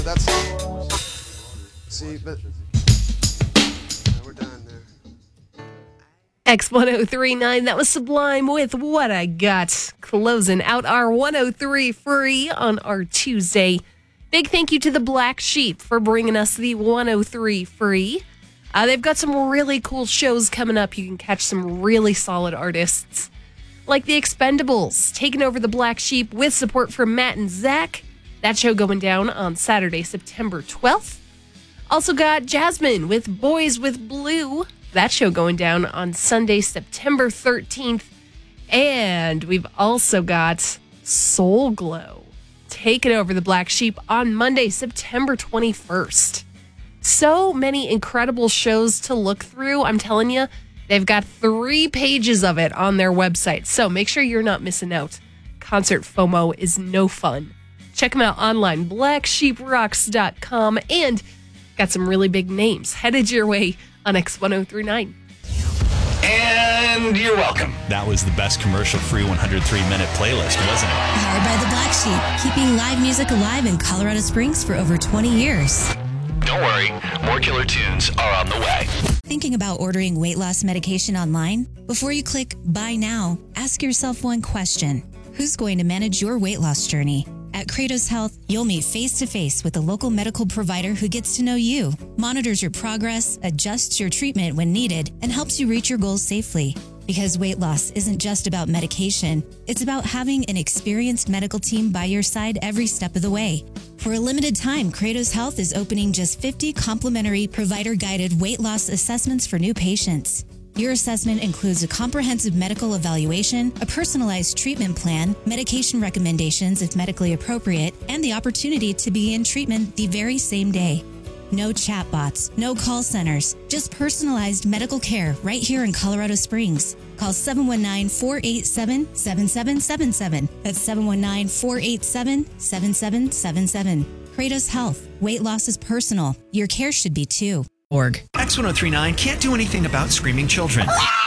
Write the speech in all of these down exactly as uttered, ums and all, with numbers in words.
That's see, but yeah, we're done there. X one oh three point nine, that was Sublime with What I Got. Closing out our one oh three free on our Tuesday. Big thank you to the Black Sheep for bringing us the one oh three free. Uh, they've got some really cool shows coming up. You can catch some really solid artists like the Expendables taking over the Black Sheep with support from Matt and Zach. That show going down on Saturday, September twelfth. Also got Jasmine with Boys with Blue. That show going down on Sunday, September thirteenth. And we've also got Soul Glow taking over the Black Sheep on Monday, September twenty-first. So many incredible shows to look through. I'm telling you, they've got three pages of it on their website. So make sure you're not missing out. Concert FOMO is no fun. Check them out online, black sheep rocks dot com, and got some really big names headed your way on X ten thirty-nine. And you're welcome. That was the best commercial-free one hundred three minute playlist, wasn't it? Powered by the Black Sheep, keeping live music alive in Colorado Springs for over twenty years. Don't worry, more killer tunes are on the way. Thinking about ordering weight loss medication online? Before you click Buy Now, ask yourself one question. Who's going to manage your weight loss journey? At Kratos Health, you'll meet face-to-face with a local medical provider who gets to know you, monitors your progress, adjusts your treatment when needed, and helps you reach your goals safely. Because weight loss isn't just about medication, it's about having an experienced medical team by your side every step of the way. For a limited time, Kratos Health is opening just fifty complimentary provider-guided weight loss assessments for new patients. Your assessment includes a comprehensive medical evaluation, a personalized treatment plan, medication recommendations if medically appropriate, and the opportunity to begin treatment the very same day. No chatbots, no call centers, just personalized medical care right here in Colorado Springs. Call seven one nine, four eight seven, seven seven seven seven. That's seven one nine, four eight seven, seven seven seven seven. Kratos Health. Weight loss is personal. Your care should be too. Org. X ten thirty-nine can't do anything about screaming children.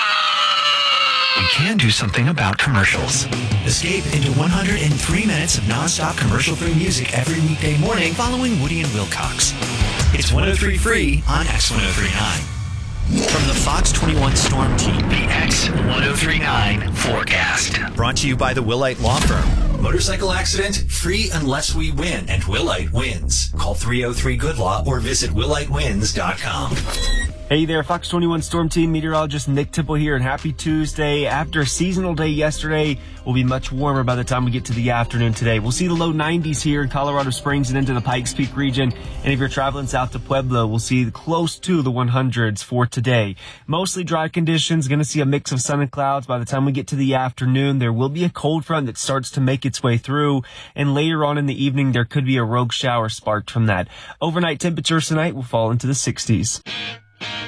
We can do something about commercials. Escape into one hundred three minutes of nonstop commercial-free music every weekday morning following Woody and Wilcox. It's one oh three free on X ten thirty-nine. From the Fox twenty-one Storm Team, the X ten thirty-nine forecast. Brought to you by the Willite Law Firm. Motorcycle accident, free unless we win, and Willite wins. Call three oh three good law or visit willite wins dot com. Hey there, Fox twenty-one Storm Team meteorologist Nick Tipple here, and happy Tuesday. After a seasonal day yesterday, we'll be much warmer by the time we get to the afternoon today. We'll see the low nineties here in Colorado Springs and into the Pikes Peak region. And if you're traveling south to Pueblo, we'll see close to the hundreds for today. Mostly dry conditions, going to see a mix of sun and clouds by the time we get to the afternoon. There will be a cold front that starts to make its way through, and later on in the evening, there could be a rogue shower sparked from that. Overnight temperatures tonight will fall into the sixties.